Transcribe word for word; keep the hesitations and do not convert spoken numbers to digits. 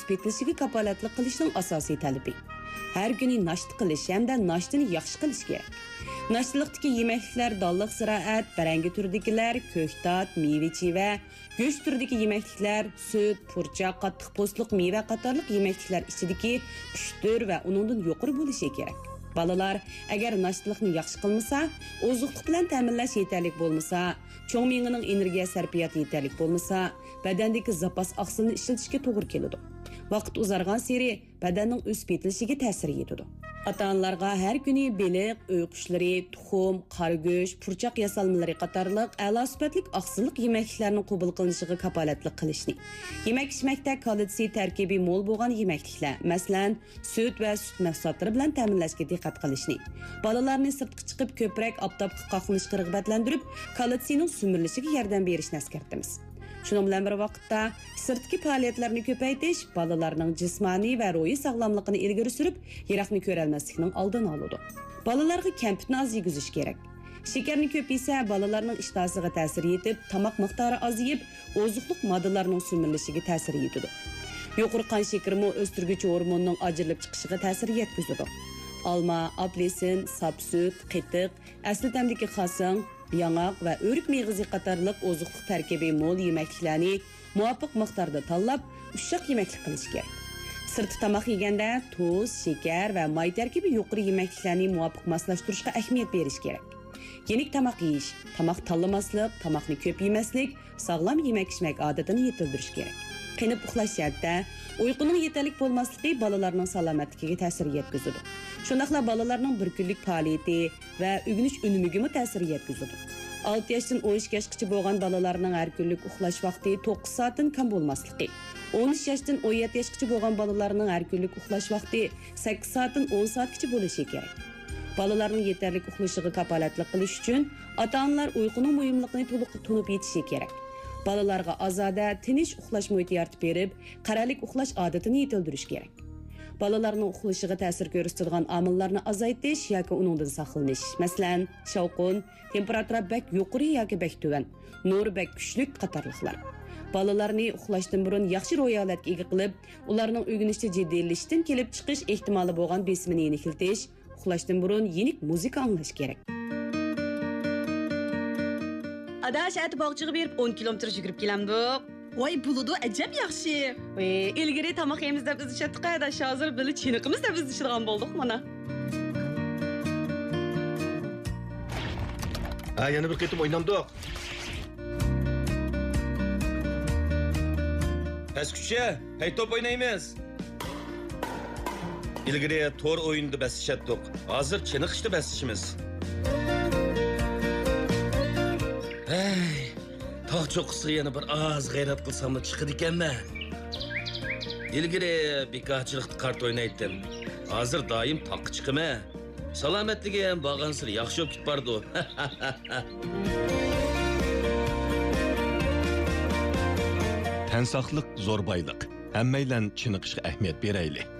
o'sib yetilishiga kapolatlik qilishning asosiy talabi. Har kuni nashta qilish hamda nashtani yaxshi qilish kerak. Nashtalikdagi yemekliklar dalliq ziroat, barangi turdikilar, ko'ktat, meva-cheva, go'sht turidagi yemekliklar, sut, purchoq, qattiq postliq meva qatorliq yemekliklar ichidagi pushtur va uningdan yuqori bo'lishi kerak. Balalar agar nashtalikni yaxshi qilmasa, oziqlik bilan ta'minlash yetarlik bo'lmasa, cho'ng miyaning energiya sarfiyoti yetarlik bo'lmasa, badandagi zapas oqsilni ishlatishga to'g'ri keladi. Vaqt uzargan seri badanning o'sib yetilishiga ta'sir etadi. Ata-onalarga har kuni beliq, uy qushlari, tuxum, qora go'sht, purchoq yasalmalari qatorliq a'lo sifatli oqsillik yemekliklarning qabul qilinishiga kapolatlik qilishni. Yemek-ichmakda kalsiy tarkibi mo'l bo'lgan yemekliklar, masalan, sut va sut mahsulotlari bilan ta'minlashga diqqat qilishni. Bolalarni sirtga chiqib ko'proq oftobga qoqilishga rag'batlantirib, kalsiyning sumirilishiga yordam berishni eskartamiz. Shunun bilan bir vaqtda sirtki faoliyatlarni ko'paytirish bolalarning jismoniy va ruhiy sog'lomligini ilgari surib, yiroqni ko'rolmaslikning oldini oladi. Bolalarga kampitni oz yegizish kerak. Shakarni ko'p yesa bolalarning ishtahasiga ta'sir etib, tomoq miqdori ozayib, oziqlik moddalarining sumirilishiga ta'sir etadi. Yuqori qon shakarimi o'stirguvchi hormonning ajralib chiqishiga ta'sir yetkazadi. Alma, apelsin, sapsut, qitiq, asli tamdagi xasing, yangaq va o'rik meg'izi qatorliq oziqlik tarkibi mo'l yemekliklarni muvofiq miqdorda tanlab, ushoq yemeklik qilish kerak. Sirtda tomoq yeganda tuz, shakar va may tarkibi yuqori yemekliklarni muvofiq moslashtirishga ahamiyat berish kerak. Yenik tomoq yeyish, tomoq tanlamaslik, tomoqni ko'p yemaslik, sog'lom yemek-ichmak odatini yetildirish kerak. Qinib uxlash shartda uyquning yetarlik bo'lmasligi bolalarning salomatligiga ta'sir yetkazadi. Shundaqla bolalarning bir kunlik faoliyati va o'rganish unumiga ta'sir yetkazadi. olti yoshdan o'n ikki yoshgacha bo'lgan bolalarning har kunlik uxlash vaqti to'qqiz soatdan kam bo'lmasligi. o'n uch yoshdan o'n yetti yoshgacha bo'lgan bolalarning har kunlik uxlash vaqti sakkiz soatdan o'n soatgacha bo'lishi kerak. Bolalarning yetarlik uxlashiga kapolatlik qilish uchun ota-onalar uyquning muhimligini to'liq tushunib yetishi kerak. Balalarga ozoda, tinch uxlash muhiti yaratib berib, qaralik uxlash odatini yetildirish kerak. Balalarning uxlashiga ta'sir ko'rsatadigan omillarni azaytish yoki uningdan saqlanish. Masalan, shovqin, temperatura bak yuqori yoki bak tuvan, nur bak kuchli qatorliqlar. Balalarni uxlashdan burun yaxshi ro'yolatga ega qilib, ularning o'rganishda jiddiylashishdan kelib chiqish ehtimoli bo'lgan besimini yeniklatish, uxlashdan burun yenik muzika anglash kerak. Adash ati bog'chiga berib o'n kilometr yugurib kelamdik. Voy buludu ajab yaxshi. Voy, ilgari tomoq yemiz deb biz chatqa adash hozir bili chiniqimiz deb biz ishirgan bo'ldik mana. Ha, yana bir qaytib o'ynamdik. Eskucha, hey top o'ynaymiz. Ilgari to'r o'yinda basishatdik. Hozir chiniqishda basishimiz. Hey, tog' cho'qqisiga yana bir oz g'ayrat qilsam chiqadi ekanmi? Ilgari bekorchilikda kart o'ynaydim. Hozir doim toqqa chiqaman. Salomatligi ham borgan-sir yaxshi bo'lib ketib bordi. Tan saqliq zo'r boyliq. Hammaylan chiniqishga ahamiyat beraylik.